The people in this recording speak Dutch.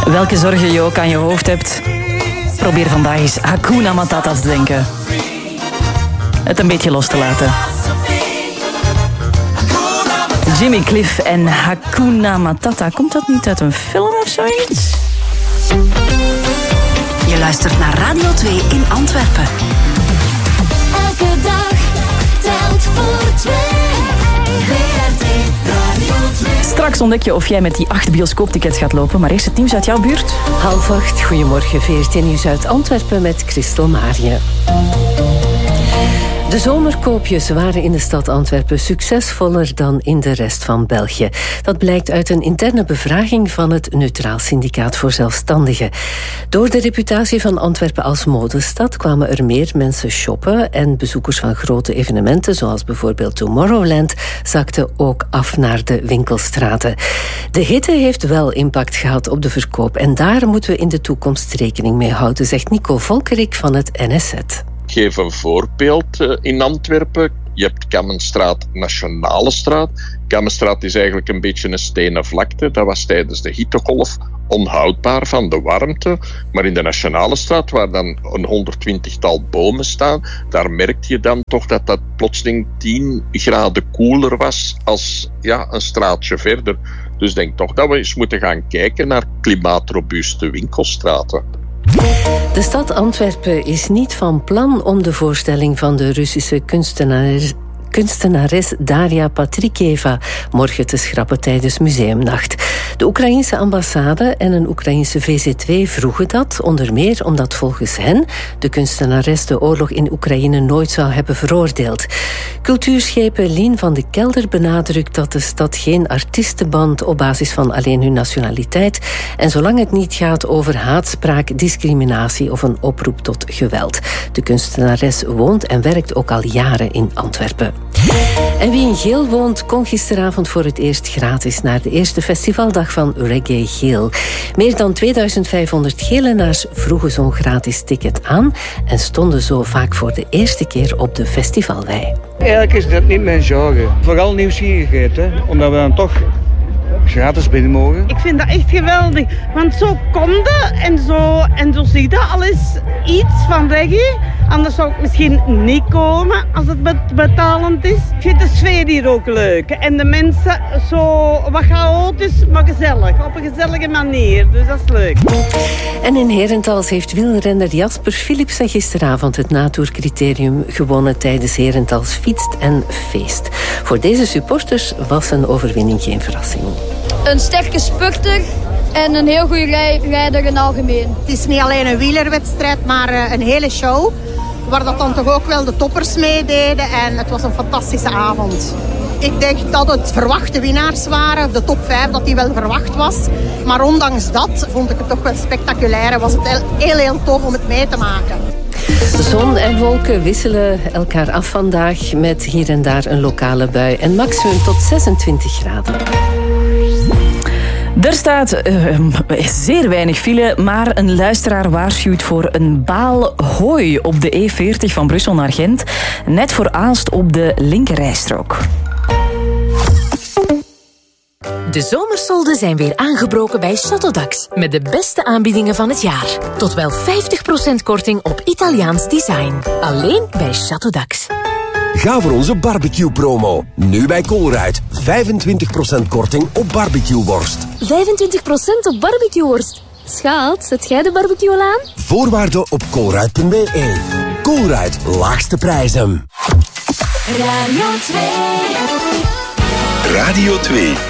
Welke zorgen je ook aan je hoofd hebt, probeer vandaag eens Hakuna Matata te denken. Het een beetje los te laten. Jimmy Cliff en Hakuna Matata. Komt dat niet uit een film of zoiets? Je luistert naar Radio 2 in Antwerpen. Elke dag telt voor 2. VRT Radio 2. Straks ontdek je of jij met die 8 bioscooptickets gaat lopen. Maar eerst het nieuws uit jouw buurt. 7:30. Goedemorgen, VRT Nieuws uit Antwerpen met Christel Maarje. De zomerkoopjes waren in de stad Antwerpen succesvoller dan in de rest van België. Dat blijkt uit een interne bevraging van het Neutraal Syndicaat voor Zelfstandigen. Door de reputatie van Antwerpen als modestad kwamen er meer mensen shoppen en bezoekers van grote evenementen, zoals bijvoorbeeld Tomorrowland, zakten ook af naar de winkelstraten. De hitte heeft wel impact gehad op de verkoop en daar moeten we in de toekomst rekening mee houden, zegt Nico Volkerik van het NSZ. Ik geef een voorbeeld in Antwerpen. Je hebt Kammenstraat, Nationale Straat. Kammenstraat is eigenlijk een beetje een stenen vlakte. Dat was tijdens de hittegolf onhoudbaar van de warmte. Maar in de Nationale Straat, waar dan een 120-tal bomen staan, daar merkte je dan toch dat dat plotseling 10 graden koeler was als een straatje verder. Dus ik denk toch dat we eens moeten gaan kijken naar klimaatrobuuste winkelstraten. De stad Antwerpen is niet van plan om de voorstelling van de Russische kunstenares Daria Patrikeva morgen te schrappen tijdens Museumnacht. De Oekraïense ambassade en een Oekraïense VZ2 vroegen dat, onder meer omdat volgens hen de kunstenares de oorlog in Oekraïne nooit zou hebben veroordeeld. Cultuurschepen Lien van de Kelder benadrukt dat de stad geen artiesten bandt op basis van alleen hun nationaliteit en zolang het niet gaat over haatspraak, discriminatie of een oproep tot geweld. De kunstenares woont en werkt ook al jaren in Antwerpen. En wie in Geel woont, kon gisteravond voor het eerst gratis naar de eerste festivaldag van Reggae Geel. Meer dan 2500 Gelenaars vroegen zo'n gratis ticket aan en stonden zo vaak voor de eerste keer op de festivalwei. Eigenlijk is dat niet mijn genre. Vooral nieuwsgierigheid, hè? Omdat we dan toch gratis binnen mogen. Ik vind dat echt geweldig, want zo komt het en zo zie je dat alles iets van reggae. Anders zou ik misschien niet komen als het betalend is. Ik vind de sfeer hier ook leuk. En de mensen zo wat chaotisch, maar gezellig. Op een gezellige manier, dus dat is leuk. En in Herentals heeft wielrenner Jasper Philipsen gisteravond het Natour-criterium gewonnen tijdens Herentals Fietst en Feest. Voor deze supporters was een overwinning geen verrassing. Een sterke spurter en een heel goede rijder in algemeen. Het is niet alleen een wielerwedstrijd, maar een hele show. Waar dat dan toch ook wel de toppers meededen. En het was een fantastische avond. Ik denk dat het verwachte winnaars waren. De top 5, dat die wel verwacht was. Maar ondanks dat vond ik het toch wel spectaculair. En was het heel tof om het mee te maken. Zon en wolken wisselen elkaar af vandaag met hier en daar een lokale bui. En maximum tot 26 graden. Er staat zeer weinig file, maar een luisteraar waarschuwt voor een baal hooi op de E40 van Brussel naar Gent, net voor Aalst op de linkerrijstrook. De zomersolden zijn weer aangebroken bij Chateaudax met de beste aanbiedingen van het jaar. Tot wel 50% korting op Italiaans design. Alleen bij Chateaudax. Ga voor onze barbecue-promo. Nu bij Colruyt. 25% korting op barbecueworst. 25% op barbecueworst? Schaat, zet jij de barbecue al aan? Voorwaarden op colruyt.be. Colruyt, laagste prijzen. Radio 2. Radio 2.